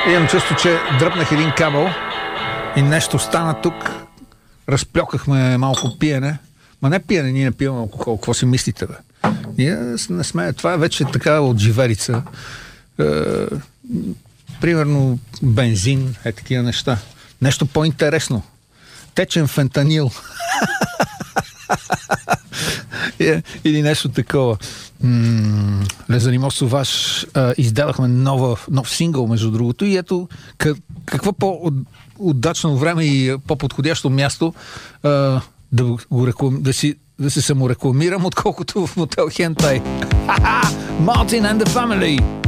Имам чувство, че дръпнах един кабел и нещо стана тук. Разплёкахме малко пиене. Ма не пиене, ние не пиваме алкохол. Какво си мислите, бе? Ние не сме. Това е вече така от живелица. Примерно бензин, такива неща. Нещо по-интересно. Течен фентанил. Или нещо такова. Лезанимо Суваш издадахме нов сингъл, между другото, и ето какво по-удачно време и по-подходящо място да се саморекламирам, отколкото в мотел Хентай. Martin and the Family.